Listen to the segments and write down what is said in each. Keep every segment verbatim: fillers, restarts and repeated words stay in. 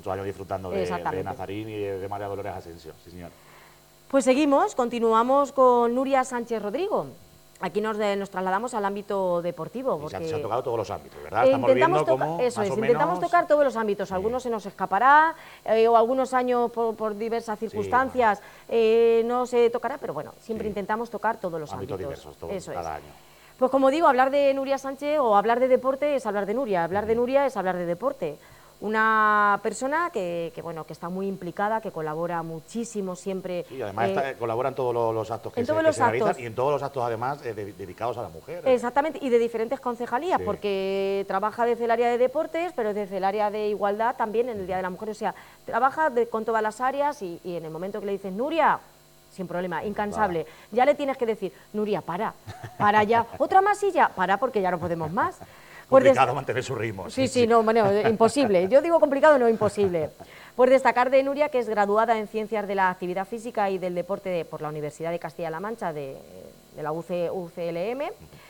muchos años disfrutando de, de Nazarín y de María Dolores Asensio, sí señor. Pues seguimos, continuamos con Nuria Sánchez Rodrigo. Aquí nos, de, nos trasladamos al ámbito deportivo. Porque se, se han tocado todos los ámbitos, ¿verdad? Estamos intentamos viendo cómo, eso más es, o intentamos menos... tocar todos los ámbitos. Algunos sí. se nos escapará, eh, o algunos años por, por diversas circunstancias sí, bueno. eh, no se tocará, pero bueno, siempre sí. intentamos tocar todos los ámbitos. Ámbitos diversos, todo, eso cada es. año. Pues como digo, hablar de Nuria Sánchez o hablar de deporte es hablar de Nuria, hablar uh-huh. de Nuria es hablar de deporte. Una persona que, que, bueno, que está muy implicada, que colabora muchísimo siempre. Sí, además eh, está, colabora en todos los, los actos que en se, todos que los se actos. realizan y en todos los actos además eh, de, dedicados a la mujer. Exactamente, y de diferentes concejalías, sí. porque trabaja desde el área de deportes, pero desde el área de igualdad también en el Día de la Mujer. O sea, trabaja de, con todas las áreas y, y en el momento que le dices, Nuria, sin problema, incansable, vale. ya le tienes que decir, Nuria, para, para ya, otra masilla, para porque ya no podemos más. Complicado pues mantener su ritmo. Sí, sí, sí, no, bueno, imposible. Yo digo complicado, no imposible. Por destacar de Nuria, que es graduada en Ciencias de la Actividad Física y del Deporte de, por la Universidad de Castilla-La Mancha, de, de la U C L M,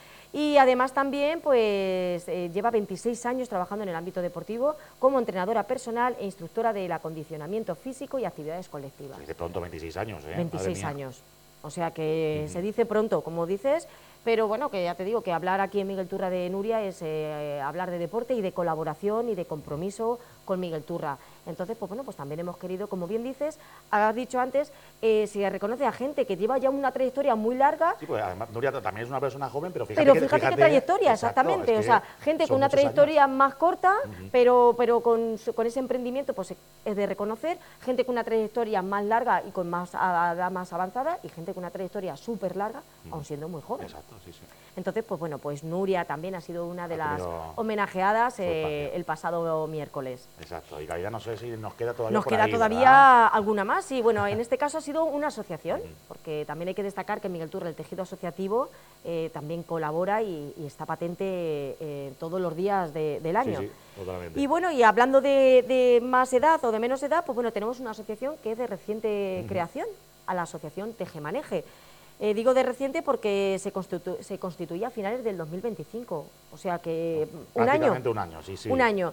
y además también pues, eh, lleva veintiséis años trabajando en el ámbito deportivo como entrenadora personal e instructora del acondicionamiento físico y actividades colectivas. De pronto veintiséis años, ¿eh? veintiséis años. O sea que uh-huh. se dice pronto, como dices, pero bueno, que ya te digo que hablar aquí en Miguel Turra de Nuria es eh, hablar de deporte y de colaboración y de compromiso con Miguel Turra. Entonces, pues bueno, pues también hemos querido, como bien dices, has dicho antes, eh, se reconoce a gente que lleva ya una trayectoria muy larga. Sí, pues además Nuria también es una persona joven, pero fíjate, pero que, fíjate, fíjate qué trayectoria, exacto, exactamente. Es que o sea, gente con una trayectoria años. más corta, uh-huh. pero, pero con, con ese emprendimiento pues es de reconocer, gente con una trayectoria más larga y con más edad más avanzada, y gente con una trayectoria súper larga, uh-huh. aun siendo muy joven. Exacto, sí, sí. Entonces, pues bueno, pues Nuria también ha sido una de las homenajeadas eh, el pasado miércoles. Exacto, y ya no sé si nos queda todavía Nos por queda ahí, todavía ¿verdad? alguna más, sí, bueno, en este caso ha sido una asociación, porque también hay que destacar que Miguel Turra, el tejido asociativo, eh, también colabora y, y está patente eh, todos los días de, del año. Sí, sí, totalmente. Y bueno, y hablando de, de más edad o de menos edad, pues bueno, tenemos una asociación que es de reciente uh-huh. creación, a la asociación Tejemaneje. Eh, digo de reciente porque se, constitu se constituye a finales del dos mil veinticinco, o sea que un año. un año, sí, sí. Un año,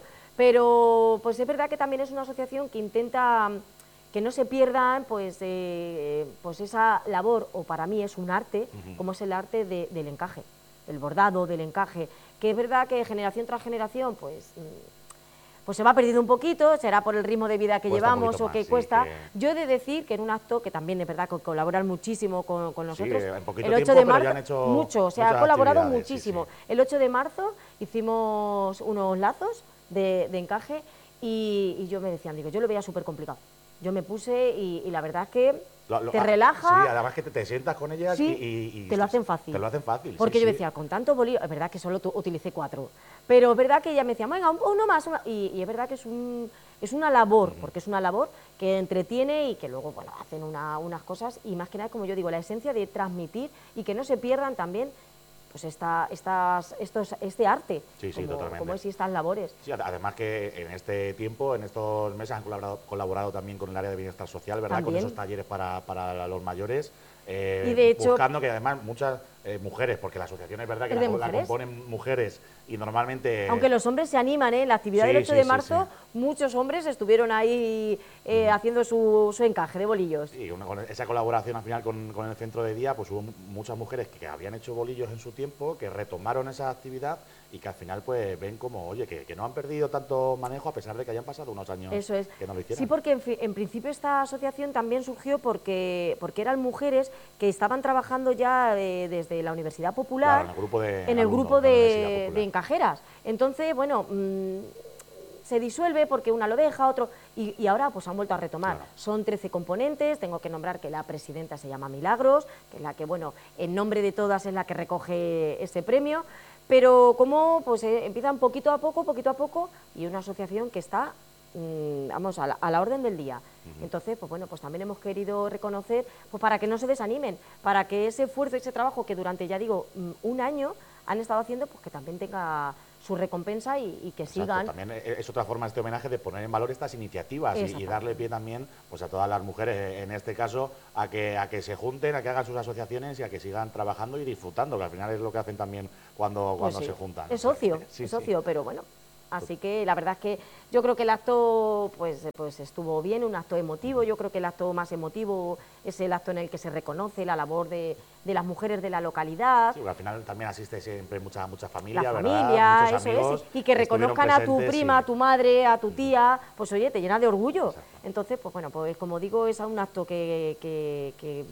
pero pues es verdad que también es una asociación que intenta que no se pierdan pues, eh, pues esa labor, o para mí es un arte, uh-huh. como es el arte de, del encaje, el bordado, del encaje, que es verdad que generación tras generación pues... pues se va perdiendo un poquito, será por el ritmo de vida que cuesta llevamos o más, que sí, cuesta. Que... Yo he de decir que en un acto que también es verdad que colaboran muchísimo con, con nosotros, sí, en poquito el ocho tiempo, de marzo, ya han hecho mucho, o sea, ha colaborado muchísimo. Sí, sí. El ocho de marzo hicimos unos lazos de, de encaje y, y yo me decían, digo, yo lo veía súper complicado. Yo me puse y, y la verdad es que Lo, lo, te relaja. Sí, además que te, te sientas con ellas sí, y, y, y te lo hacen fácil. Te lo hacen fácil. Porque sí, yo sí. decía, con tanto bolillo, es verdad que solo utilicé cuatro, pero es verdad que ella me decía, venga, uno más, una, y, y es verdad que es, un, es una labor, uh-huh. porque es una labor que entretiene y que luego, bueno, hacen una, unas cosas, y más que nada, como yo digo, la esencia de transmitir y que no se pierdan también pues esta, estas, estos, este arte, sí, sí, como, totalmente. como es estas labores. Sí, además que en este tiempo, en estos meses han colaborado, colaborado también con el área de bienestar social, ¿verdad? También. Con esos talleres para, para los mayores, eh, y de hecho, buscando que además muchas eh, mujeres, porque la asociación es verdad que la, la componen mujeres y normalmente... Aunque los hombres se animan, ¿eh? En la actividad sí, del ocho sí, de marzo, sí, sí. muchos hombres estuvieron ahí eh, mm. haciendo su, su encaje de bolillos. Sí, una, con esa colaboración al final con, con el centro de día, pues hubo muchas mujeres que habían hecho bolillos en su tiempo, que retomaron esa actividad y que al final pues ven como, oye, que, que no han perdido tanto manejo a pesar de que hayan pasado unos años Eso es. que no lo hicieron. Sí, porque en, en principio esta asociación también surgió porque, porque eran mujeres que estaban trabajando ya de, desde la Universidad Popular, claro, en el grupo de, en el grupo de, de encajeras. Entonces, bueno, mmm, se disuelve porque una lo deja, otro, y, y ahora pues han vuelto a retomar. Claro. Son trece componentes, tengo que nombrar que la presidenta se llama Milagros, que es la que, bueno, en nombre de todas es la que recoge ese premio, pero como pues eh, empiezan poquito a poco, poquito a poco, y una asociación que está, mmm, vamos, a la, a la orden del día. Uh-huh. Entonces, pues bueno, pues también hemos querido reconocer, pues para que no se desanimen, para que ese esfuerzo, ese trabajo que durante, ya digo, un año han estado haciendo, pues que también tenga su recompensa y, y que Exacto, sigan. También es otra forma este homenaje de poner en valor estas iniciativas y, y darle pie también pues a todas las mujeres, en este caso, a que, a que se junten, a que hagan sus asociaciones y a que sigan trabajando y disfrutando, que al final es lo que hacen también cuando, cuando pues sí. se juntan. Es socio, sí, es socio, sí. pero bueno, Así que la verdad es que yo creo que el acto pues, pues estuvo bien, un acto emotivo. Yo creo que el acto más emotivo es el acto en el que se reconoce la labor de, de las mujeres de la localidad. Sí, porque al final también asiste siempre mucha, mucha familia, la ¿verdad? familia, Muchos eso amigos es, y que reconozcan a tu prima, y... a tu madre, a tu tía, pues oye, te llena de orgullo. Exacto. Entonces, pues bueno, pues como digo, es un acto que, que, que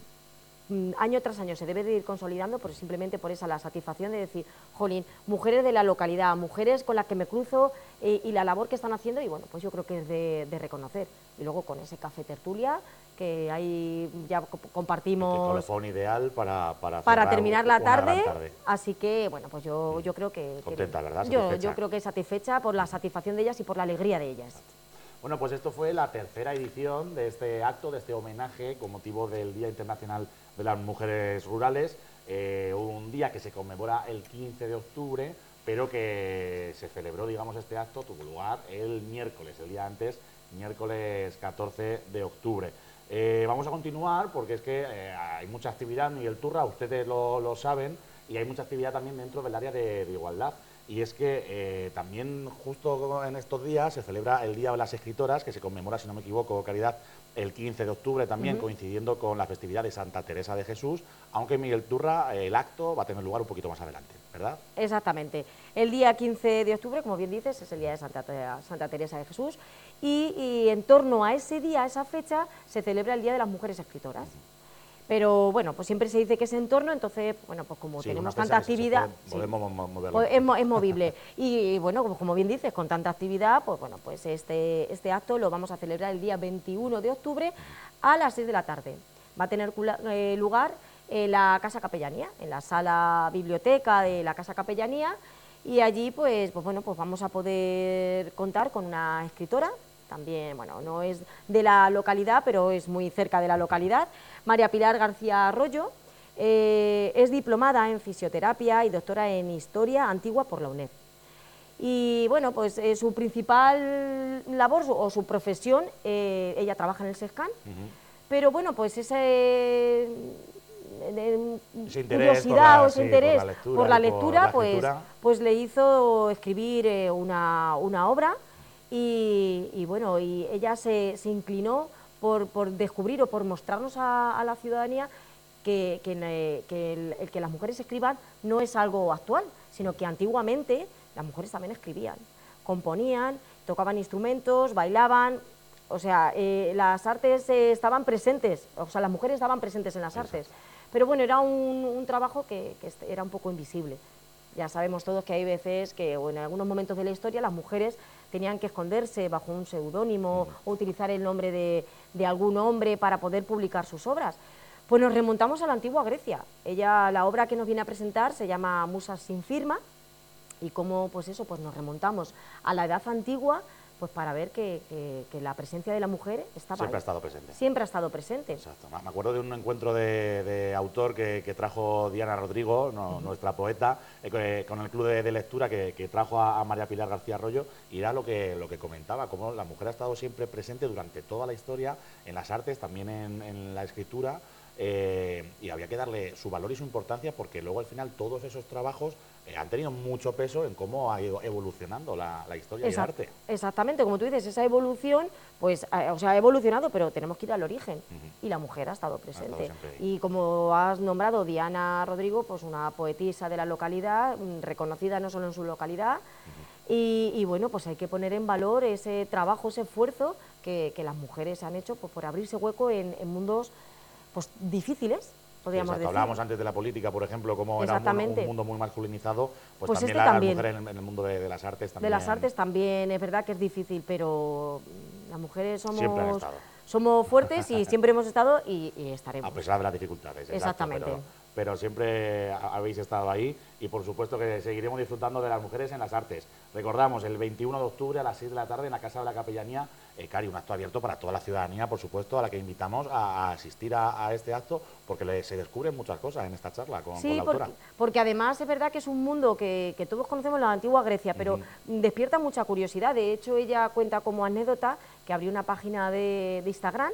año tras año se debe de ir consolidando, por, simplemente por esa la satisfacción de decir, jolín, mujeres de la localidad, mujeres con las que me cruzo eh, y la labor que están haciendo, y bueno, pues yo creo que es de, de reconocer. Y luego con ese café tertulia, que ahí ya compartimos... El colofón ideal para, para, para terminar la tarde, tarde, así que, bueno, pues yo, yo creo que... Contenta, que, ¿verdad? Yo, yo creo que satisfecha por la satisfacción de ellas y por la alegría de ellas. Bueno, pues esto fue la tercera edición de este acto, de este homenaje con motivo del Día Internacional de las Mujeres Rurales, eh, un día que se conmemora el quince de octubre, pero que se celebró, digamos, este acto, tuvo lugar el miércoles, el día antes, miércoles catorce de octubre. Eh, vamos a continuar porque es que eh, hay mucha actividad, Miguel Turra, ustedes lo, lo saben, y hay mucha actividad también dentro del área de, de igualdad. Y es que eh, también justo en estos días se celebra el Día de las Escritoras, que se conmemora, si no me equivoco, Caridad, el quince de octubre también, uh-huh. coincidiendo con la festividad de Santa Teresa de Jesús, aunque Miguel Turra, el acto va a tener lugar un poquito más adelante, ¿verdad? Exactamente. El día quince de octubre, como bien dices, es el día de Santa, Santa Teresa de Jesús, y, y en torno a ese día, a esa fecha, se celebra el Día de las Mujeres Escritoras. Uh-huh. Pero bueno, pues siempre se dice que es en torno, entonces, bueno, pues como sí, tenemos tanta actividad, puede, podemos sí, moverlo. Es, es movible. Y bueno, como, como bien dices, con tanta actividad, pues bueno, pues este, este acto lo vamos a celebrar el día veintiuno de octubre a las seis de la tarde. Va a tener eh, lugar en la Casa Capellanía, en la sala biblioteca de la Casa Capellanía, y allí pues, pues bueno, pues vamos a poder contar con una escritora, también, bueno, no es de la localidad, pero es muy cerca de la localidad, María Pilar García Arroyo. Eh, es diplomada en fisioterapia y doctora en historia antigua por la UNED. Y bueno, pues eh, su principal labor o su profesión, eh, ella trabaja en el SESCAN, uh-huh. pero bueno, pues ese, eh, ese curiosidad o ese sí, interés por la lectura, por la lectura, la pues, pues le hizo escribir eh, una, una obra y, y bueno, y ella se, se inclinó por, por descubrir o por mostrarnos a, a la ciudadanía que, que, que el, el que las mujeres escriban no es algo actual, sino que antiguamente las mujeres también escribían, componían, tocaban instrumentos, bailaban, o sea, eh, las artes eh, estaban presentes, o sea, las mujeres estaban presentes en las Exacto. artes, pero bueno, era un, un trabajo que, que era un poco invisible. Ya sabemos todos que hay veces que, o en algunos momentos de la historia, las mujeres tenían que esconderse bajo un seudónimo uh-huh. o utilizar el nombre de, de algún hombre para poder publicar sus obras. Pues nos remontamos a la antigua Grecia. Ella, la obra que nos viene a presentar se llama Musas sin firma, y cómo, pues eso, pues nos remontamos a la edad antigua, pues para ver que, que, que la presencia de la mujer estaba Siempre ahí. ha estado presente. Siempre ha estado presente. Exacto. Me acuerdo de un encuentro de, de autor que, que trajo Diana Rodrigo, no, uh-huh. nuestra poeta, eh, con el club de, de lectura que, que trajo a, a María Pilar García Arroyo, y era lo que, lo que comentaba, cómo la mujer ha estado siempre presente durante toda la historia, en las artes, también en, en la escritura, eh, y había que darle su valor y su importancia, porque luego al final todos esos trabajos eh, han tenido mucho peso en cómo ha ido evolucionando la, la historia Exact- y el arte. Exactamente, como tú dices, esa evolución, pues, eh, o sea, ha evolucionado, pero tenemos que ir al origen, uh-huh. y la mujer ha estado presente. Ha estado y como has nombrado, Diana Rodrigo, pues una poetisa de la localidad, reconocida no solo en su localidad, uh-huh. y, y bueno, pues hay que poner en valor ese trabajo, ese esfuerzo que, que las mujeres han hecho, pues, por abrirse hueco en, en mundos pues difíciles, podríamos Exacto, decir. Hablábamos antes de la política, por ejemplo, cómo era un, un mundo muy masculinizado, pues, pues también este la también. mujer en, en el mundo de, de las artes también. De las artes también, es verdad que es difícil, pero las mujeres somos, siempre han estado. somos fuertes y siempre hemos estado y, y estaremos. A pesar de las dificultades. Exactamente. Exacto, pero, pero siempre habéis estado ahí y por supuesto que seguiremos disfrutando de las mujeres en las artes. Recordamos, el veintiuno de octubre a las seis de la tarde en la Casa de la Capellanía, eh, Cari, un acto abierto para toda la ciudadanía, por supuesto, a la que invitamos a, a asistir a, a este acto, porque le, se descubren muchas cosas en esta charla con, sí, con la autora. Porque, porque además es verdad que es un mundo que, que todos conocemos en la antigua Grecia, pero uh-huh. despierta mucha curiosidad. De hecho, ella cuenta como anécdota que abrió una página de, de Instagram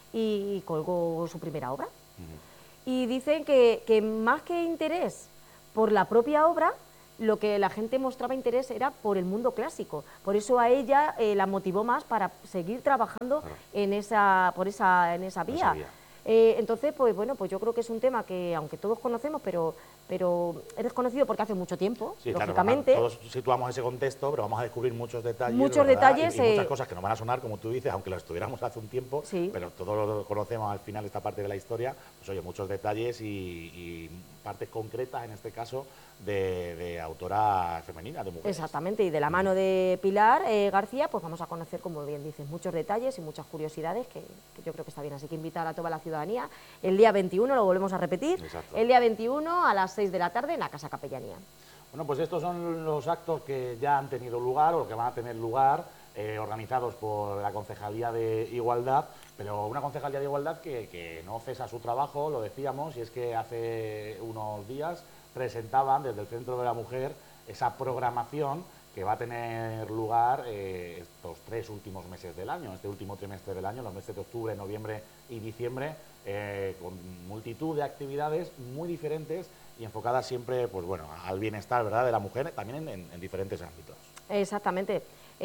y colgó su primera obra. Uh-huh. Y dicen que, que más que interés por la propia obra, lo que la gente mostraba interés era por el mundo clásico. Por eso a ella eh, la motivó más para seguir trabajando claro. en esa, por esa, en esa vía. Esa vía. Eh, entonces, pues bueno, pues yo creo que es un tema que, aunque todos conocemos, pero, pero es desconocido porque hace mucho tiempo, sí, lógicamente. Claro, todos situamos ese contexto, pero vamos a descubrir muchos detalles. Muchos ¿verdad? detalles. Y, y muchas eh, cosas que nos van a sonar, como tú dices, aunque lo estudiáramos hace un tiempo, sí. pero todos lo conocemos al final esta parte de la historia. Pues oye, muchos detalles y, y partes concretas, en este caso, de, de autora femenina, de mujeres. Exactamente, y de la mano de Pilar eh, García, pues vamos a conocer, como bien dices, muchos detalles y muchas curiosidades que, que yo creo que está bien. Así que invitar a toda la ciudadanía el día veintiuno, lo volvemos a repetir, Exacto. el día veintiuno a las seis de la tarde en la Casa Capellanía. Bueno, pues estos son los actos que ya han tenido lugar o que van a tener lugar, eh, organizados por la Concejalía de Igualdad, pero una Concejalía de Igualdad que, que no cesa su trabajo, lo decíamos, y es que hace unos días presentaban desde el Centro de la Mujer esa programación que va a tener lugar eh, estos tres últimos meses del año, este último trimestre del año, los meses de octubre, noviembre y diciembre, eh, con multitud de actividades muy diferentes y enfocadas siempre, pues bueno, al bienestar, ¿verdad?, de la mujer, también en, en, en diferentes ámbitos. Exactamente.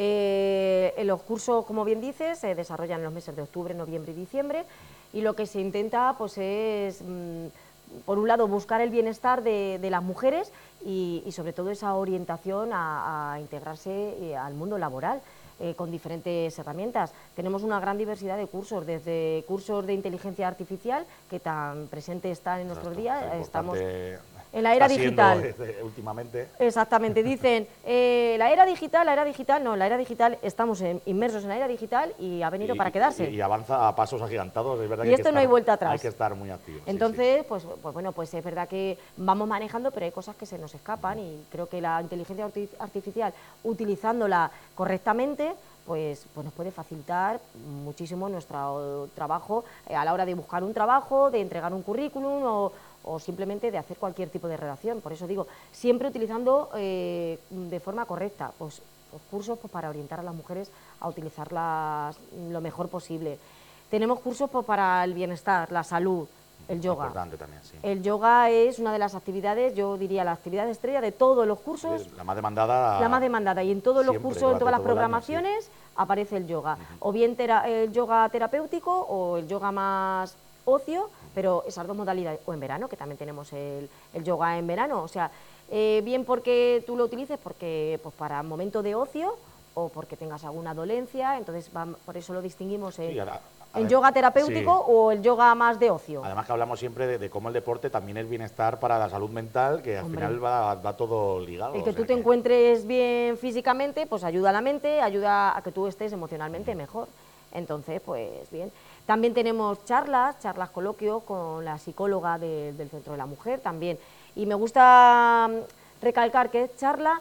Eh, en los cursos, como bien dices, se desarrollan en los meses de octubre, noviembre y diciembre, y lo que se intenta, pues, es mmm, por un lado, buscar el bienestar de, de las mujeres y, y, sobre todo, esa orientación a, a integrarse eh, al mundo laboral eh, con diferentes herramientas. Tenemos una gran diversidad de cursos, desde cursos de inteligencia artificial, que tan presente están en nuestros días. Estamos en la era digital. Desde, últimamente. Exactamente, dicen, eh, la era digital, la era digital, no, la era digital, estamos en, inmersos en la era digital y ha venido y, para quedarse. Y, y avanza a pasos agigantados, es verdad. Y que esto hay que no estar, hay vuelta atrás. Hay que estar muy activos. Entonces, sí, sí. Pues, pues bueno, pues es verdad que vamos manejando, pero hay cosas que se nos escapan y creo que la inteligencia artificial, utilizándola correctamente, pues, pues nos puede facilitar muchísimo nuestro trabajo eh, a la hora de buscar un trabajo, de entregar un currículum o, o simplemente de hacer cualquier tipo de redacción. Por eso digo, siempre utilizando eh, de forma correcta pues, los cursos pues, para orientar a las mujeres a utilizarlas lo mejor posible. Tenemos cursos pues, para el bienestar, la salud, el yoga. Importante también, sí. El yoga es una de las actividades, yo diría la actividad estrella de todos los cursos. La más demandada. La más demandada y en todos los cursos, en todas las programaciones año, sí. aparece el yoga. Uh-huh. O bien tera, el yoga terapéutico o el yoga más ocio, pero esas dos modalidades, o en verano, que también tenemos el, el yoga en verano, o sea, eh, bien porque tú lo utilices porque pues para momento de ocio o porque tengas alguna dolencia, entonces va, por eso lo distinguimos en, sí, ahora, en yoga terapéutico sí. o el yoga más de ocio. Además que hablamos siempre de, de cómo el deporte también es bienestar para la salud mental, que al Hombre, final va, va todo ligado. El que o sea tú te que... encuentres bien físicamente, pues ayuda a la mente, ayuda a que tú estés emocionalmente mejor. Entonces, pues bien. También tenemos charlas, charlas coloquios con la psicóloga de, del Centro de la Mujer también. Y me gusta recalcar que es charla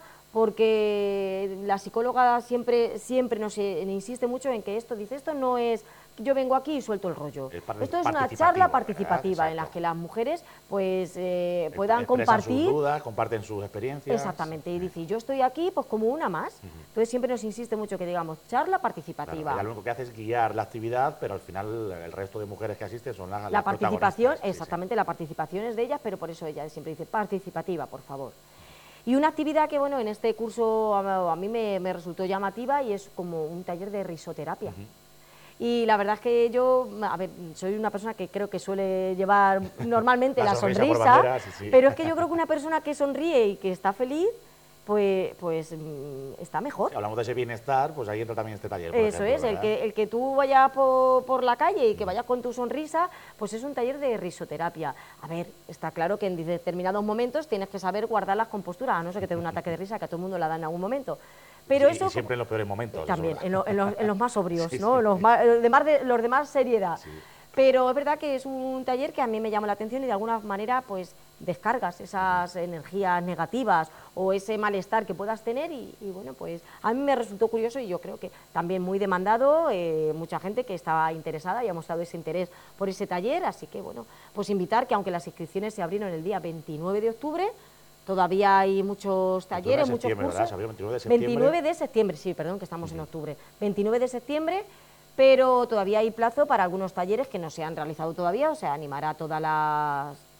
porque la psicóloga siempre, siempre nos insiste mucho en que esto, dice, esto no es, yo vengo aquí y suelto el rollo. El esto es una charla participativa en la que las mujeres pues eh, puedan compartir sus dudas, comparten sus experiencias. Exactamente, y dice, yo estoy aquí pues como una más. Uh-huh. Entonces siempre nos insiste mucho que digamos charla participativa. Claro, lo único que hace es guiar la actividad, pero al final el resto de mujeres que asisten son las, la las participación, sí, exactamente, sí. la participación es de ellas, pero por eso ella siempre dice participativa, por favor. Y una actividad que, bueno, en este curso a, a mí me, me resultó llamativa y es como un taller de risoterapia. Uh-huh. Y la verdad es que yo, a ver, soy una persona que creo que suele llevar normalmente la, la sonrisa, sonrisa bandera, sí, sí. pero es que yo creo que una persona que sonríe y que está feliz, pues, pues está mejor. Si hablamos de ese bienestar, pues ahí entra también este taller. Por Eso ejemplo, es, el que, el que tú vayas por, por la calle y que vayas con tu sonrisa, pues es un taller de risoterapia. A ver, está claro que en determinados momentos tienes que saber guardar las composturas, a no ser que te dé un ataque de risa, que a todo el mundo la da en algún momento. Pero sí, eso, y siempre en los peores momentos. También, en, lo, en, los, en los más sobrios, sí, ¿no? Sí. Los, más, los, demás de, los demás seriedad. Sí. Pero es verdad que es un taller que a mí me llamó la atención y de alguna manera pues descargas esas energías negativas o ese malestar que puedas tener y, y bueno, pues a mí me resultó curioso y yo creo que también muy demandado, eh, mucha gente que estaba interesada y ha mostrado ese interés por ese taller, así que bueno, pues invitar que aunque las inscripciones se abrieron el día veintinueve de octubre, todavía hay muchos talleres, muchos cursos. ¿verdad? veintinueve de septiembre. veintinueve de septiembre, sí, perdón, que estamos uh-huh. en octubre. veintinueve de septiembre, pero todavía hay plazo para algunos talleres que no se han realizado todavía, o sea, animar a todas las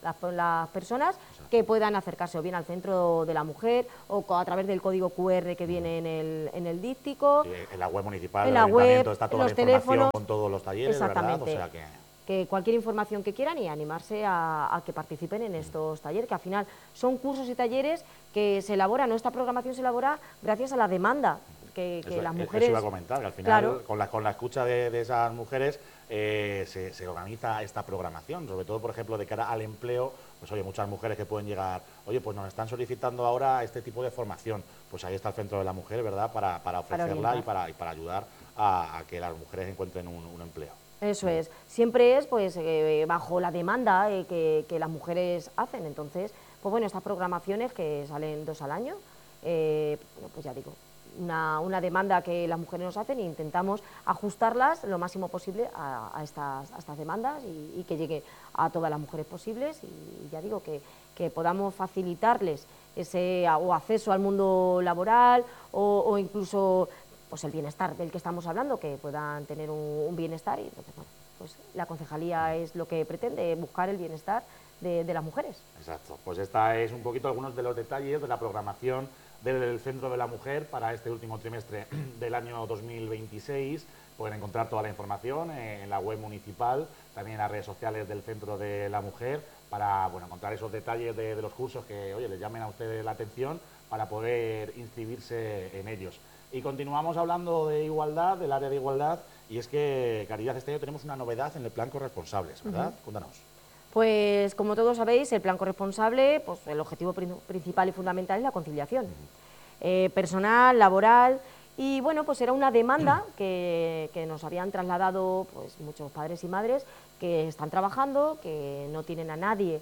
las, las personas que puedan acercarse o bien al centro de la mujer o a través del código cu erre que viene en el, en el díptico. Sí, en la web municipal en del la web, está toda los la información teléfonos, con todos los talleres, exactamente, ¿verdad? O sea que... que cualquier información que quieran y animarse a, a que participen en estos talleres, que al final son cursos y talleres que se elaboran, ¿no? Esta programación se elabora gracias a la demanda que, que eso, las eso mujeres... iba a comentar, que al final claro, con, la, con la escucha de, de esas mujeres eh, se, se organiza esta programación, sobre todo, por ejemplo, de cara al empleo, pues oye, muchas mujeres que pueden llegar, oye, pues nos están solicitando ahora este tipo de formación, pues ahí está el Centro de la Mujer, ¿verdad?, para, para ofrecerla para y, para, y para ayudar a, a que las mujeres encuentren un, un empleo. Eso es, siempre es pues eh, bajo la demanda eh, que, que las mujeres hacen, entonces, pues bueno, estas programaciones que salen dos al año, eh, pues ya digo, una, una demanda que las mujeres nos hacen e intentamos ajustarlas lo máximo posible a, a, estas, a estas demandas y, y que llegue a todas las mujeres posibles y ya digo que, que podamos facilitarles ese o acceso al mundo laboral o, o incluso pues el bienestar del que estamos hablando, que puedan tener un, un bienestar y entonces, bueno, pues la concejalía es lo que pretende, buscar el bienestar de, de las mujeres. Exacto, pues esta es un poquito algunos de los detalles de la programación del Centro de la Mujer para este último trimestre del año dos mil veintiséis. Pueden encontrar toda la información en la web municipal, también en las redes sociales del Centro de la Mujer, para bueno, encontrar esos detalles de, de los cursos que oye, les llamen a ustedes la atención para poder inscribirse en ellos. Y continuamos hablando de igualdad, del área de igualdad, y es que, Caridad, este año tenemos una novedad en el plan corresponsables, ¿verdad? Uh-huh. Cuéntanos. Pues, como todos sabéis, el plan corresponsable, pues el objetivo prin- principal y fundamental es la conciliación uh-huh. eh, personal, laboral, y bueno, pues era una demanda que, que nos habían trasladado pues muchos padres y madres que están trabajando, que no tienen a nadie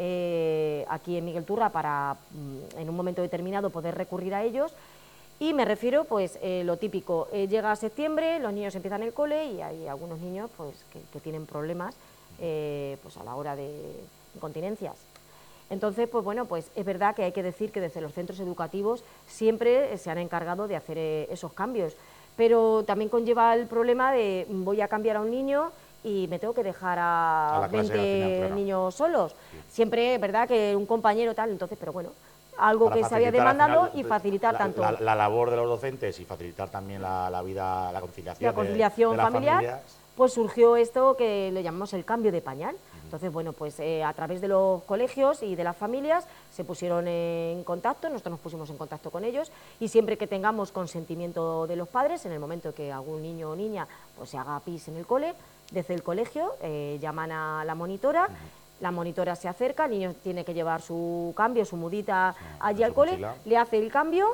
eh, aquí en Miguel Turra para, en un momento determinado, poder recurrir a ellos. Y me refiero, pues, eh, lo típico, eh, llega septiembre, los niños empiezan el cole y hay algunos niños, pues, que, que tienen problemas, eh, pues, a la hora de incontinencias. Entonces, pues, bueno, pues, es verdad que hay que decir que desde los centros educativos siempre se han encargado de hacer eh, esos cambios, pero también conlleva el problema de voy a cambiar a un niño y me tengo que dejar a, a veinte final, claro. niños solos. Sí. Siempre, es verdad que un compañero tal, entonces, pero bueno, algo para que se había demandado final, y facilitar la, tanto la, la labor de los docentes y facilitar también la, la vida, la conciliación, la conciliación de, de familiar, familias. Pues surgió esto que le llamamos el cambio de pañal. Uh-huh. Entonces, bueno, pues eh, a través de los colegios y de las familias se pusieron en contacto, nosotros nos pusimos en contacto con ellos y siempre que tengamos consentimiento de los padres, en el momento que algún niño o niña pues se haga pis en el cole, desde el colegio eh, llaman a la monitora. Uh-huh. La monitora se acerca, el niño tiene que llevar su cambio, su mudita sí, allí al cole, mochila. Le hace el cambio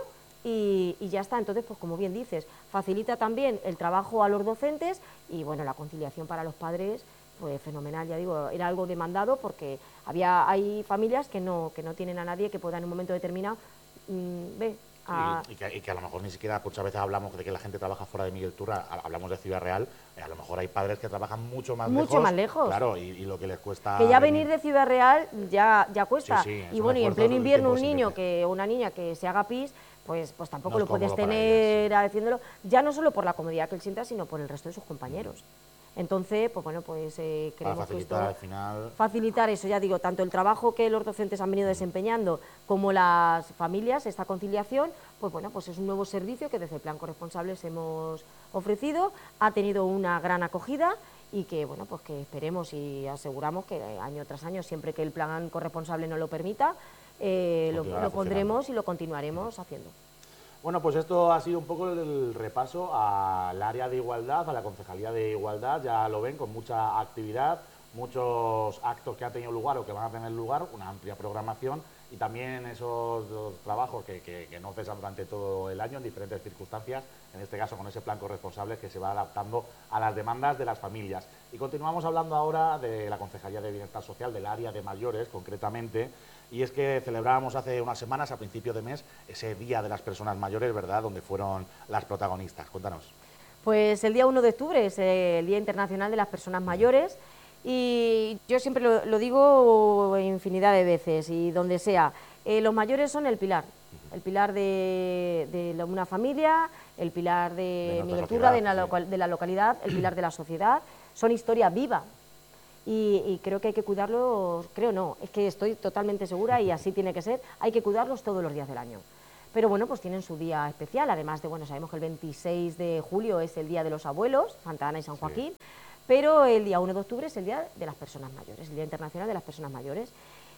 y, y ya está. Entonces, pues como bien dices, facilita también el trabajo a los docentes y bueno, la conciliación para los padres, pues fenomenal, ya digo, era algo demandado porque había hay familias que no, que no tienen a nadie que pueda en un momento determinado, mmm, ve, A... Y, y, que, y que a lo mejor ni siquiera, muchas veces hablamos de que la gente trabaja fuera de Miguel Turra, hablamos de Ciudad Real, eh, a lo mejor hay padres que trabajan mucho más mucho lejos. Mucho más lejos. Claro, y, y lo que les cuesta... Que ya venir de Ciudad Real ya, ya cuesta. Sí, sí, y bueno, y en pleno invierno un niño que, o una niña que se haga pis, pues, pues tampoco no lo puedes tener ella, sí. haciéndolo, ya no solo por la comodidad que él sienta, sino por el resto de sus compañeros. Entonces, pues bueno, pues eh, creemos que esto, al final... facilitar eso, ya digo, tanto el trabajo que los docentes han venido desempeñando como las familias, esta conciliación, pues bueno, pues es un nuevo servicio que desde el Plan Corresponsables hemos ofrecido, ha tenido una gran acogida y que, bueno, pues que esperemos y aseguramos que año tras año, siempre que el Plan Corresponsable nos lo permita, eh, lo, lo pondremos y lo continuaremos haciendo. Bueno, pues esto ha sido un poco el repaso al área de igualdad, a la Concejalía de Igualdad, ya lo ven, con mucha actividad, muchos actos que han tenido lugar o que van a tener lugar, una amplia programación y también esos trabajos que, que, que no cesan durante todo el año en diferentes circunstancias, en este caso con ese plan corresponsable que se va adaptando a las demandas de las familias. Y continuamos hablando ahora de la Concejalía de Bienestar Social, del área de mayores concretamente, y es que celebrábamos hace unas semanas, a principio de mes, ese Día de las Personas Mayores, ¿verdad?, donde fueron las protagonistas. Cuéntanos. Pues el día uno de octubre es el Día Internacional de las Personas Mayores y yo siempre lo, lo digo infinidad de veces y donde sea, eh, los mayores son el pilar, el pilar de, de una familia, el pilar de, de Miguel Turra, de, de la localidad, el pilar de la sociedad, son historia viva. y, y creo que hay que cuidarlos, creo no, es que estoy totalmente segura y así tiene que ser, hay que cuidarlos todos los días del año. Pero bueno, pues tienen su día especial, además de, bueno, sabemos que el veintiséis de julio es el Día de los Abuelos, Santa Ana y San Joaquín, sí. Pero el día uno de octubre es el Día de las Personas Mayores, el Día Internacional de las Personas Mayores.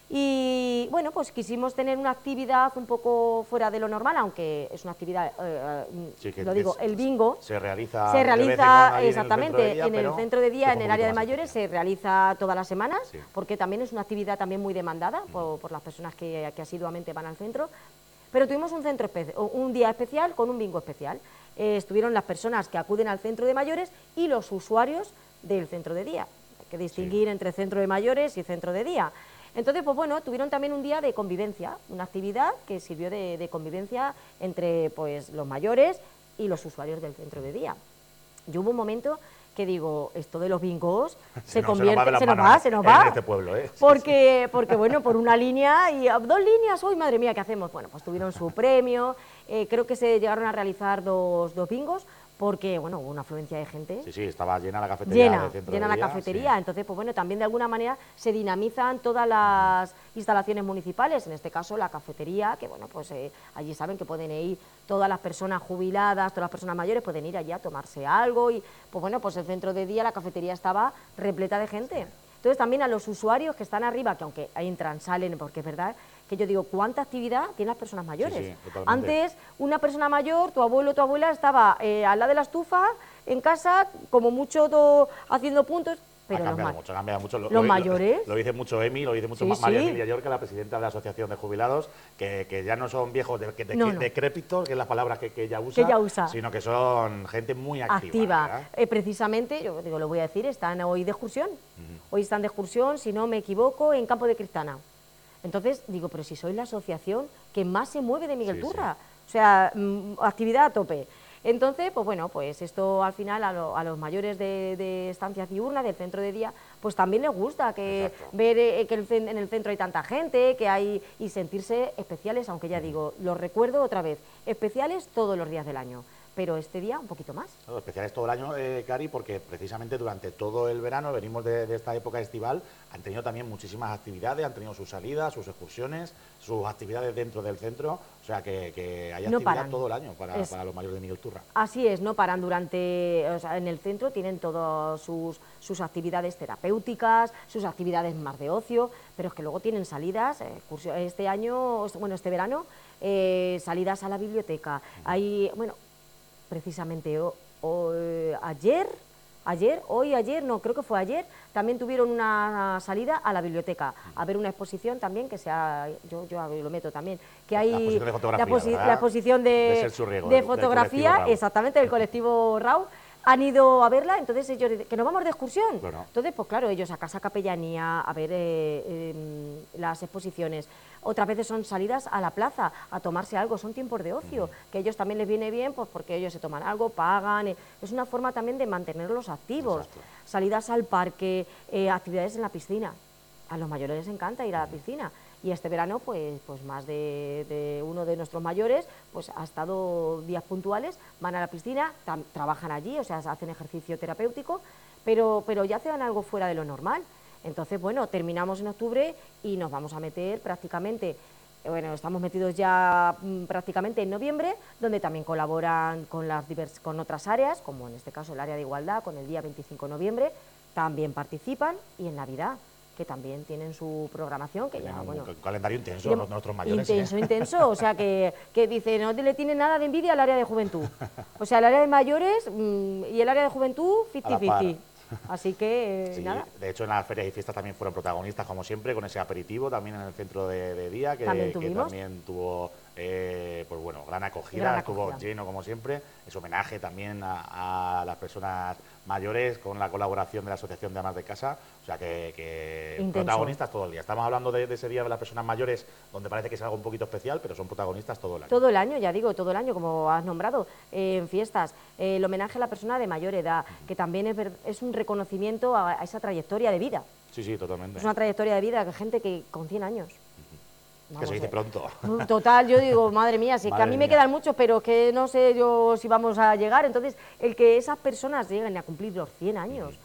Y bueno, pues quisimos tener una actividad un poco fuera de lo normal, aunque es una actividad, eh, sí, lo digo, el bingo se realiza, se realiza exactamente en el centro de día, en el área de mayores, se realiza todas las semanas, sí. Porque también es una actividad también muy demandada mm. por, por las personas que, que asiduamente van al centro. Pero tuvimos un, centro un día especial con un bingo especial. Eh, estuvieron las personas que acuden al centro de mayores y los usuarios del centro de día. Hay que distinguir sí. entre centro de mayores y centro de día. Entonces, pues bueno, tuvieron también un día de convivencia, una actividad que sirvió de, de convivencia entre pues, los mayores y los usuarios del centro de día. Yo hubo un momento que digo, esto de los bingos se, se convierte, se nos va, se nos va, en este pueblo, ¿eh? porque, porque bueno, por una línea y dos líneas, uy, madre mía, ¿qué hacemos? Bueno, pues tuvieron su premio, eh, creo que se llegaron a realizar dos, dos bingos, porque, bueno, hubo una afluencia de gente. Sí, sí, estaba llena la cafetería. Llena, del centro llena de la día, cafetería, sí. Entonces, pues bueno, también de alguna manera se dinamizan todas las instalaciones municipales, en este caso la cafetería, que bueno, pues eh, allí saben que pueden ir todas las personas jubiladas, todas las personas mayores, pueden ir allí a tomarse algo y, pues bueno, pues el centro de día, la cafetería estaba repleta de gente. Entonces también a los usuarios que están arriba, que aunque entran, salen, porque es verdad que yo digo, ¿cuánta actividad tienen las personas mayores? Sí, sí, antes, una persona mayor, tu abuelo o tu abuela estaba eh, al lado de la estufa, en casa, como mucho todo, haciendo puntos, pero ha cambiado los, mucho, ha cambiado mucho. Lo, los lo, mayores... Lo, lo dice mucho Emi, lo dice mucho sí, María sí. Emilia Yorca, la presidenta de la Asociación de Jubilados, que, que ya no son viejos de, de, no, de, no. decrépitos, que es la palabra que, que, ella usa, que ella usa, sino que son gente muy activa. activa. Eh, precisamente, yo digo, lo voy a decir, están hoy de excursión, uh-huh. Hoy están de excursión, si no me equivoco, en Campo de Cristana. Entonces, digo, pero si soy la asociación que más se mueve de Miguel sí, Turra, sí. O sea, mmm, actividad a tope. Entonces, pues bueno, pues esto al final a, lo, a los mayores de, de estancia diurna, del centro de día, pues también les gusta que Exacto. ver eh, que el, en el centro hay tanta gente, que hay y sentirse especiales, aunque ya digo, lo recuerdo otra vez, especiales todos los días del año. Pero este día un poquito más. No, especiales todo el año, eh, Cari, porque precisamente durante todo el verano, venimos de, de esta época estival, han tenido también muchísimas actividades, han tenido sus salidas, sus excursiones, sus actividades dentro del centro, o sea que, que hay no actividad paran. todo el año para, es, para los mayores de Miguel Turra. Así es, no paran durante, o sea, en el centro tienen todas sus, sus actividades terapéuticas, sus actividades más de ocio, pero es que luego tienen salidas, eh, este año, bueno, este verano, eh, salidas a la biblioteca, hay, bueno, precisamente o, o, ayer, ayer, hoy, ayer, no, creo que fue ayer, también tuvieron una salida a la biblioteca, a ver una exposición también, que sea, yo, yo lo meto también, que hay la exposición de fotografía, la, posi la exposición de, de, Surriego, de del, fotografía, del exactamente, del colectivo Rau, han ido a verla, entonces ellos dicen, que nos vamos de excursión. Bueno. Entonces, pues claro, ellos a Casa Capellanía, a ver eh, eh, las exposiciones. Otras veces son salidas a la plaza, a tomarse algo, son tiempos de ocio, mm. que a ellos también les viene bien, pues porque ellos se toman algo, pagan, eh, es una forma también de mantenerlos activos. Exacto. Salidas al parque, eh, actividades en la piscina. A los mayores les encanta ir a la piscina. Y este verano, pues, pues más de, de uno de nuestros mayores, pues ha estado días puntuales, van a la piscina, trabajan allí, o sea, hacen ejercicio terapéutico, pero, pero ya hacen algo fuera de lo normal. Entonces, bueno, terminamos en octubre y nos vamos a meter prácticamente, bueno, estamos metidos ya mmm, prácticamente en noviembre, donde también colaboran con, las divers, con otras áreas, como en este caso el área de igualdad, con el día veinticinco de noviembre, también participan, y en Navidad, que también tienen su programación, que ya, bueno... Un calendario intenso, tienen, nuestros mayores. Intenso, ¿eh? intenso, o sea, que, que dice, no le tiene nada de envidia al área de juventud. O sea, el área de mayores mmm, y el área de juventud, cincuenta cincuenta. Así que, eh, sí, nada. De hecho, en las ferias y fiestas también fueron protagonistas, como siempre, con ese aperitivo también en el centro de, de día, que también, que también tuvo, eh, pues bueno, gran acogida, gran estuvo acogida. lleno, como siempre. Es homenaje también a, a las personas mayores, con la colaboración de la Asociación de Amas de Casa, o sea que, que protagonistas todo el día. Estamos hablando de, de ese día de las personas mayores, donde parece que es algo un poquito especial, pero son protagonistas todo el año. Todo el año, ya digo, todo el año, como has nombrado, eh, en fiestas, eh, el homenaje a la persona de mayor edad, uh-huh. que también es, es un reconocimiento a, a esa trayectoria de vida. Sí, sí, totalmente. Es una trayectoria de vida de gente que con cien años. Vamos, que se dice pronto. Total, yo digo, madre mía, si es que a mí me mía. quedan muchos, pero que no sé yo si vamos a llegar. Entonces, el que esas personas lleguen a cumplir los cien años, uh-huh. o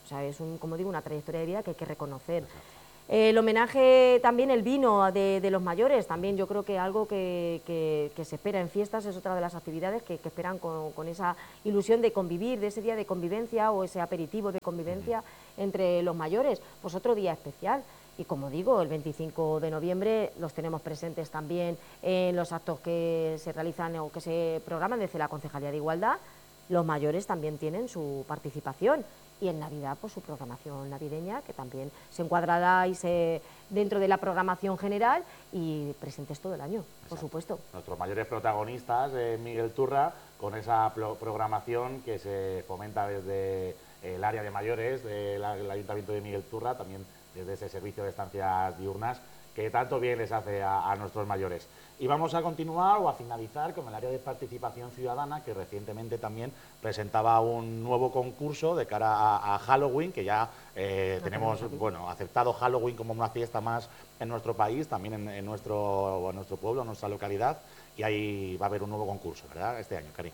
sea, es, un, como digo, una trayectoria de vida que hay que reconocer. Eh, el homenaje también, el vino de, de los mayores, también yo creo que algo que, que, que se espera en fiestas, es otra de las actividades que, que esperan con, con esa ilusión de convivir, de ese día de convivencia o ese aperitivo de convivencia entre los mayores, pues otro día especial. Y como digo, el veinticinco de noviembre los tenemos presentes también en los actos que se realizan o que se programan desde la Concejalía de Igualdad. Los mayores también tienen su participación y en Navidad pues su programación navideña, que también se encuadrará y se, dentro de la programación general y presentes todo el año, por Exacto. supuesto. Nuestros mayores protagonistas, eh, Miguel Turra, con esa programación que se fomenta desde el área de mayores del Ayuntamiento de Miguel Turra, también desde ese servicio de estancias diurnas, que tanto bien les hace a, a nuestros mayores. Y vamos a continuar o a finalizar con el área de participación ciudadana, que recientemente también presentaba un nuevo concurso de cara a, a Halloween, que ya eh, tenemos bueno, aceptado Halloween como una fiesta más en nuestro país, también en, en, nuestro, en nuestro pueblo, en nuestra localidad, y ahí va a haber un nuevo concurso, ¿verdad?, este año, Karin.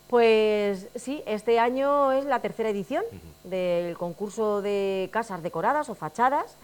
Pues sí, este año es la tercera edición uh-huh. del concurso de casas decoradas o fachadas.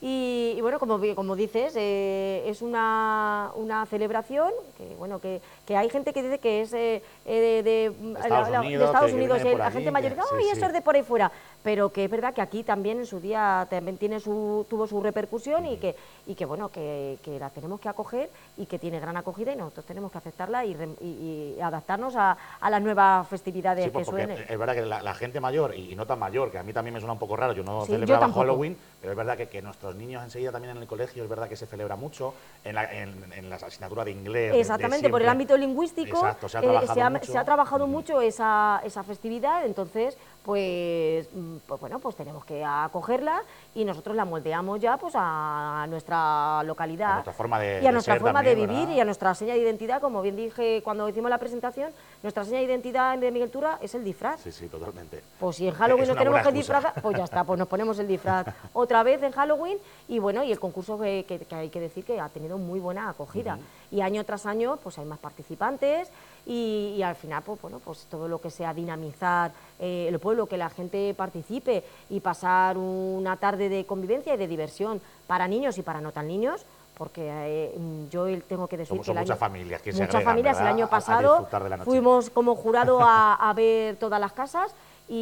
Y, y bueno, como, como dices, eh, es una, una celebración que, bueno, que, que hay gente que dice que es eh, de, de, Estados la, Unidos, de Estados que, Unidos, que la aquí, gente mayor dice, ¡ay, sí, eso sí. es de por ahí fuera! Pero que es verdad que aquí también en su día también tiene su, tuvo su repercusión uh-huh. y, que, y que, bueno, que, que la tenemos que acoger y que tiene gran acogida y nosotros tenemos que aceptarla y, y, y adaptarnos a, a las nuevas festividades sí, pues que suenen. Es verdad que la, la gente mayor, y, y no tan mayor, que a mí también me suena un poco raro, yo no sí, celebraba yo Halloween, pero es verdad que, que nuestros niños enseguida también en el colegio, es verdad que se celebra mucho, en la, en, en la asignatura de inglés. Exactamente, de, de por el ámbito lingüístico. Exacto, se ha trabajado, eh, se ha, mucho. Se ha trabajado uh-huh. mucho esa, esa festividad, entonces, pues, pues bueno, pues tenemos que acogerla y nosotros la moldeamos ya pues a nuestra localidad. A nuestra forma de, y a nuestra forma también, de vivir, ¿verdad? Y a nuestra seña de identidad, como bien dije cuando hicimos la presentación, nuestra seña de identidad de Miguel Turra es el disfraz. Sí, sí, totalmente. Pues si en Halloween nos tenemos que excusa. disfrazar, pues ya está, pues nos ponemos el disfraz otra vez en Halloween y bueno, y el concurso que, que, que hay que decir que ha tenido muy buena acogida. Uh-huh. Y año tras año pues hay más participantes y, y al final pues bueno, pues todo lo que sea dinamizar eh, el pueblo, que la gente participe y pasar una tarde de convivencia y de diversión para niños y para no tan niños, porque eh, yo tengo que decir Somos, que el muchas año, familias, que muchas se agregan, familias ¿verdad?, el año a, pasado a fuimos como jurado a, a ver todas las casas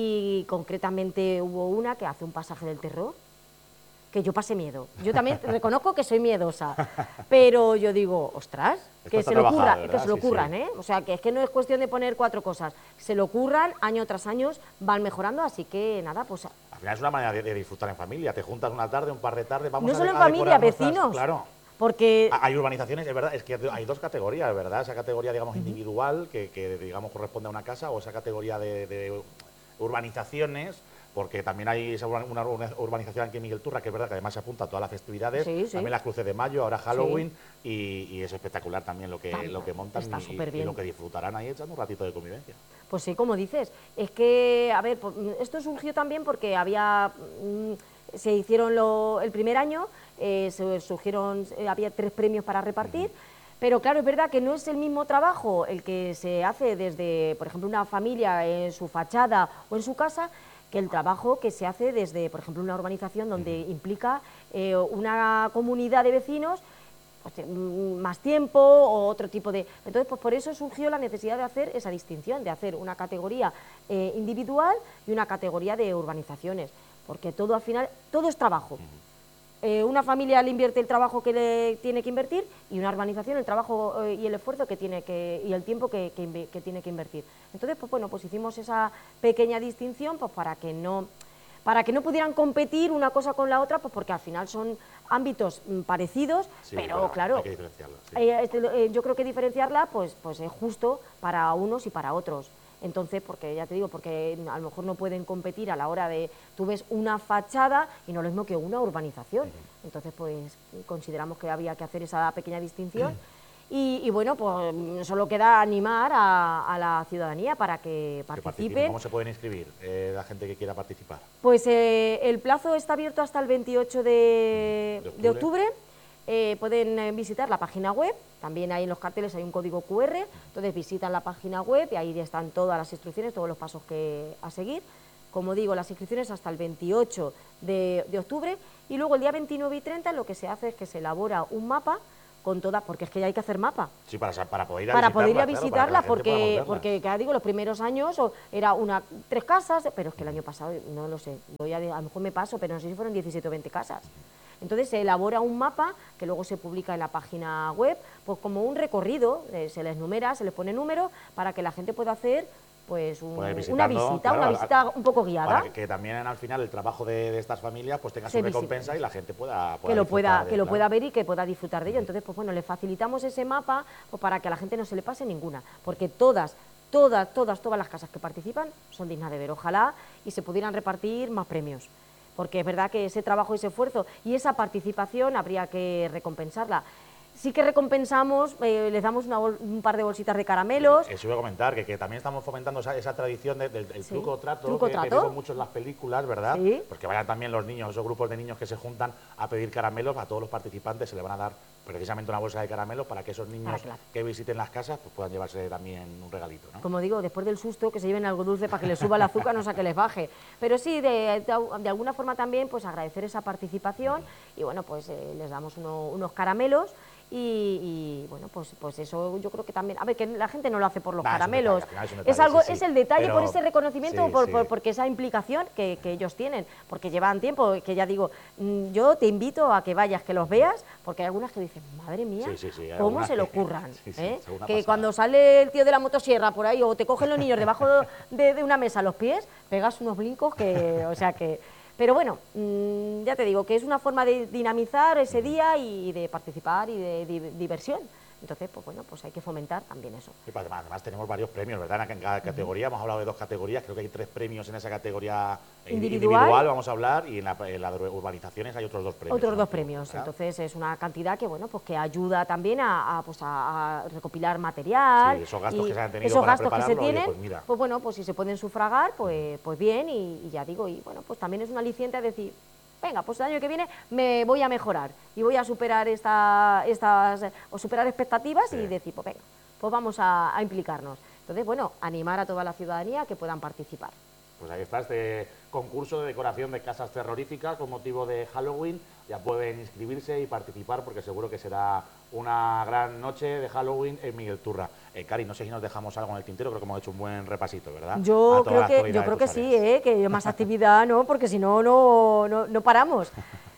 y concretamente hubo una que hace un pasaje del terror que yo pasé miedo. Yo también reconozco que soy miedosa, pero yo digo, ostras, que se, lo ocurra, que se lo ocurran, sí, sí. ¿eh? O sea, que es que no es cuestión de poner cuatro cosas, se lo ocurran, año tras año van mejorando, así que nada, pues... Al final es una manera de, de disfrutar en familia, te juntas una tarde, un par de tardes, vamos no a... No solo en a familia, vecinos. Nuestras, claro. Porque... Hay urbanizaciones, es verdad, es que hay dos categorías, ¿verdad? Esa categoría, digamos, uh-huh. individual, que, que, digamos, corresponde a una casa, o esa categoría de, de urbanizaciones, porque también hay una urbanización aquí en Miguel Turra, que es verdad que además se apunta a todas las festividades, sí, sí. también las cruces de mayo, ahora Halloween, sí. y, y es espectacular también lo que, lo que montan y, y lo que disfrutarán ahí echando un ratito de convivencia. Pues sí, como dices, es que, a ver, esto surgió también porque había, se hicieron lo, el primer año, eh, se surgieron, había tres premios para repartir, uh-huh. Pero claro, es verdad que no es el mismo trabajo el que se hace desde, por ejemplo, una familia en su fachada o en su casa, que el trabajo que se hace desde, por ejemplo, una urbanización donde uh-huh. implica eh, una comunidad de vecinos, pues, más tiempo o otro tipo de... Entonces, pues por eso surgió la necesidad de hacer esa distinción, de hacer una categoría eh, individual y una categoría de urbanizaciones, porque todo al final, todo es trabajo. Uh-huh. Eh, una familia le invierte el trabajo que le tiene que invertir y una urbanización el trabajo eh, y el esfuerzo que tiene que y el tiempo que, que, que tiene que invertir. Entonces, pues bueno, pues hicimos esa pequeña distinción pues para que no para que no pudieran competir una cosa con la otra, pues porque al final son ámbitos mm, parecidos, sí, pero claro, hay que diferenciarlo, sí. eh, este, eh, yo creo que diferenciarla pues pues es justo para unos y para otros. Entonces, porque ya te digo, porque a lo mejor no pueden competir a la hora de, tú ves una fachada y no lo mismo que una urbanización. Uh-huh. Entonces, pues consideramos que había que hacer esa pequeña distinción. Uh-huh. y, y bueno, pues solo queda animar a, a la ciudadanía para que participe. ¿Cómo se pueden inscribir eh, la gente que quiera participar? Pues eh, el plazo está abierto hasta el veintiocho de, uh-huh. de octubre. De octubre. Eh, pueden eh, visitar la página web, también ahí en los carteles hay un código cu erre, entonces visitan la página web y ahí están todas las instrucciones, todos los pasos que a seguir Como digo, las inscripciones hasta el veintiocho de, de octubre y luego el día veintinueve y treinta lo que se hace es que se elabora un mapa con toda, porque es que ya hay que hacer mapa. Sí, para, para poder ir a para visitarla, poder ir a claro, visitarla, para que porque, porque ya digo, los primeros años o era una tres casas, pero es que el año pasado, no lo sé, voy a, a lo mejor me paso, pero no sé si fueron diecisiete o veinte casas. Entonces se elabora un mapa que luego se publica en la página web, pues como un recorrido, eh, se les numera, se les pone número para que la gente pueda hacer pues un, una visita, claro, una visita un poco guiada. Para que, que también al final el trabajo de, de estas familias pues tenga su recompensa y la gente pueda, pueda que lo pueda de, que lo claro. pueda ver y que pueda disfrutar de ello. Entonces, pues bueno, le facilitamos ese mapa pues, para que a la gente no se le pase ninguna, porque todas, todas, todas, todas las casas que participan son dignas de ver. Ojalá y se pudieran repartir más premios, porque es verdad que ese trabajo, ese esfuerzo y esa participación habría que recompensarla. Sí que recompensamos, eh, les damos una un par de bolsitas de caramelos. Eso iba a comentar, que, que también estamos fomentando esa, esa tradición de, de, del sí. truco-trato, ¿Truco que, trato? que vemos mucho en las películas, ¿verdad? Sí. Pues que vayan también los niños, esos grupos de niños que se juntan a pedir caramelos, a todos los participantes se le van a dar precisamente una bolsa de caramelos para que esos niños que, que visiten las casas pues puedan llevarse también un regalito, ¿no? Como digo, después del susto, que se lleven algo dulce para que les suba el azúcar, no sea que les baje. Pero sí, de, de, de alguna forma también, pues agradecer esa participación y bueno, pues eh, les damos uno, unos caramelos. Y, y bueno, pues, pues eso yo creo que también, a ver, que la gente no lo hace por los nah, caramelos, es, detalle, es, detalle, es algo, sí, sí. es el detalle pero, por ese reconocimiento, sí, por, sí. Por, porque esa implicación que, que ellos tienen, porque llevan tiempo, que ya digo, yo te invito a que vayas, que los veas, porque hay algunas que dicen, madre mía, sí, sí, sí, cómo se le ocurran, sí, sí, ¿eh? que pasada. Cuando sale el tío de la motosierra por ahí, o te cogen los niños debajo de, de una mesa a los pies, pegas unos brincos que, o sea que... Pero bueno, mmm, ya te digo, que es una forma de dinamizar ese día y de participar y de, de diversión. Entonces, pues bueno, pues hay que fomentar también eso. Sí, pues además, además tenemos varios premios, ¿verdad? En cada categoría, uh-huh. hemos hablado de dos categorías, creo que hay tres premios en esa categoría individual, individual vamos a hablar, y en la, en la de urbanizaciones hay otros dos premios. Otros ¿no? dos premios, ¿verdad? Entonces es una cantidad que, bueno, pues que ayuda también a, a, pues a, a recopilar material. Sí, esos gastos que se han tenido esos para gastos que se tienen, oye, pues, mira. pues bueno, pues si se pueden sufragar, pues, pues bien, y, y ya digo, y bueno, pues también es un aliciente a decir, venga, pues el año que viene me voy a mejorar y voy a superar esta, estas, o superar expectativas sí. y decir, pues venga, pues vamos a, a implicarnos. Entonces, bueno, animar a toda la ciudadanía a que puedan participar. Pues ahí está este concurso de decoración de casas terroríficas con motivo de Halloween. Ya pueden inscribirse y participar porque seguro que será una gran noche de Halloween en Miguel Turra. Eh, Cari, no sé si nos dejamos algo en el tintero, creo que hemos hecho un buen repasito, ¿verdad? Yo creo que, yo creo que sí, ¿eh? Que más actividad, ¿no? Porque si no, no, no, no paramos.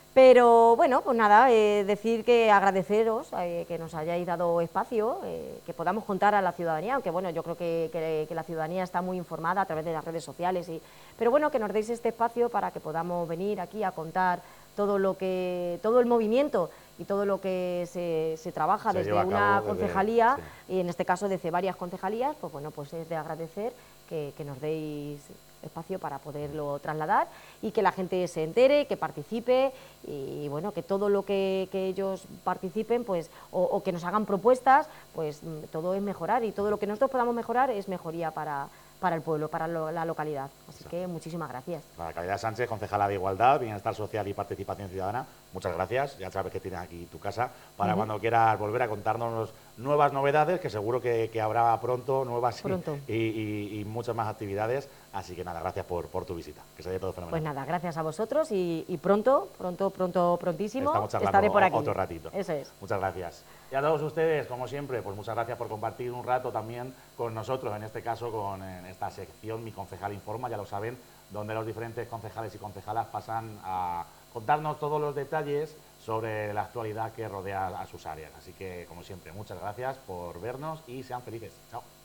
Pero bueno, pues nada, eh, decir que agradeceros eh, que nos hayáis dado espacio, eh, que podamos contar a la ciudadanía, aunque bueno, yo creo que, que, que la ciudadanía está muy informada a través de las redes sociales, y, pero bueno, que nos deis este espacio para que podamos venir aquí a contar todo lo que, todo el movimiento y todo lo que se, se trabaja se desde una concejalía, desde, sí. y en este caso desde varias concejalías, pues bueno, pues es de agradecer que, que nos deis espacio para poderlo trasladar y que la gente se entere, que participe y bueno, que todo lo que, que ellos participen pues o, o que nos hagan propuestas, pues todo es mejorar y todo lo que nosotros podamos mejorar es mejoría para, para el pueblo, para lo, la localidad. Así que muchísimas gracias. La Caridad Sánchez, concejala de Igualdad, Bienestar Social y Participación Ciudadana, muchas gracias. Ya sabes que tienes aquí tu casa para uh-huh. cuando quieras volver a contarnos nuevas novedades, que seguro que, que habrá pronto nuevas pronto. Y, y, y muchas más actividades. Así que nada, gracias por, por tu visita, que se haya todo fenomenal. Pues nada, gracias a vosotros y, y pronto, pronto, pronto, prontísimo Estamos estaré por aquí. Otro ratito. Eso es. Muchas gracias. Y a todos ustedes, como siempre, pues muchas gracias por compartir un rato también con nosotros, en este caso con en esta sección Mi Concejal Informa, ya lo saben, donde los diferentes concejales y concejalas pasan a contarnos todos los detalles sobre la actualidad que rodea a sus áreas. Así que, como siempre, muchas gracias por vernos y sean felices. Chao.